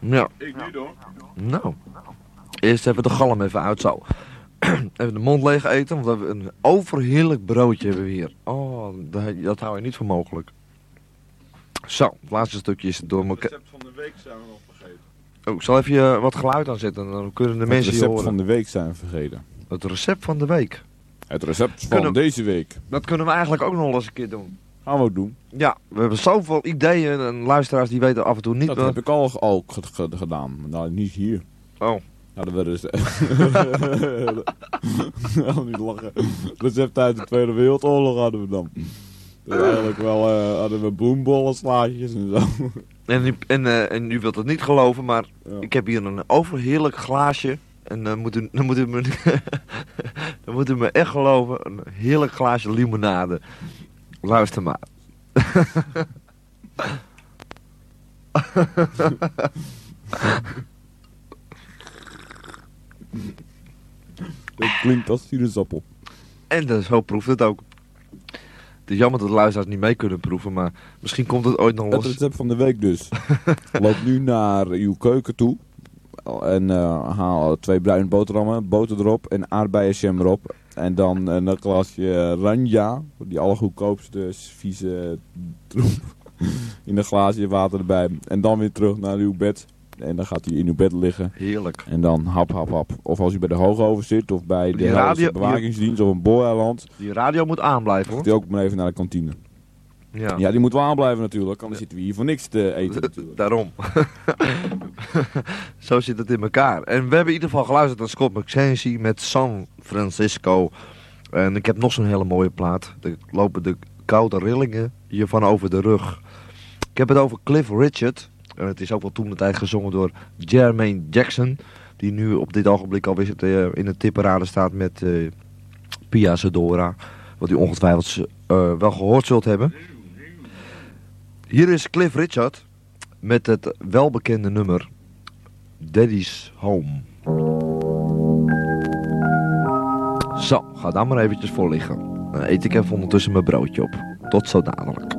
Ja. Ik niet hoor. Nou. Eerst even de galm even uit zo. Even de mond leeg eten, want we hebben een overheerlijk broodje hebben we hier. Oh, dat hou je niet voor mogelijk. Zo, het laatste stukje is door Het elkaar. recept van de week zijn we nog vergeten. Oh, ik zal even wat geluid aanzetten, dan kunnen de mensen Het je recept horen. van de week zijn we vergeten. Het recept van de week. Het recept van Kunnen- deze week. Dat kunnen we eigenlijk ook nog wel eens een keer doen. Gaan we ook doen. Ja, we hebben zoveel ideeën en luisteraars die weten af en toe niet Dat wat... heb ik al gedaan. Maar nou, niet hier. Oh, Nou, dat werden nou, niet lachen. Recept uit de Tweede Wereldoorlog hadden we dan. Dus eigenlijk wel hadden we bloembollen, slaatjes en zo. en u wilt het niet geloven, maar Ja. ik heb hier een overheerlijk glaasje. En dan moet u me, dan moet u me echt geloven, een heerlijk glaasje limonade. Luister maar. Dat klinkt als sinaasappel. En zo proeft het ook. Het is jammer dat de luisteraars niet mee kunnen proeven, maar misschien komt het ooit nog Het los. recept van de week dus. Loop nu naar uw keuken toe. En haal 2 bruine boterhammen, boter erop en aardbeienjam erop. En dan een glasje Ranja, die allergoedkoopste vieze troep. In een glaasje water erbij. En dan weer terug naar uw bed. En dan gaat hij in uw bed liggen. Heerlijk. En dan hap, hap, hap. Of als u bij de Hoogover zit of bij de Die Helse radio- bewakingsdienst of een booreiland. Die radio moet aanblijven, Gaat hoor. u ook maar even naar de kantine. Ja. Ja, die moet wel aanblijven natuurlijk. Anders zitten we hier voor niks te eten natuurlijk. Daarom. Zo zit het in elkaar. En we hebben in ieder geval geluisterd naar Scott McKenzie met San Francisco. En ik heb nog zo'n hele mooie plaat. Er lopen de koude rillingen hiervan over de rug. Ik heb het over Cliff Richard. En het is ook wel toen de tijd gezongen door Jermaine Jackson. Die nu op dit ogenblik alweer in de tipparade staat met Pia Sedora. Wat u ongetwijfeld wel gehoord zult hebben. Hier is Cliff Richard met het welbekende nummer Daddy's Home. Zo, ga daar maar eventjes voor liggen. Dan eet ik even ondertussen mijn broodje op. Tot zo dadelijk.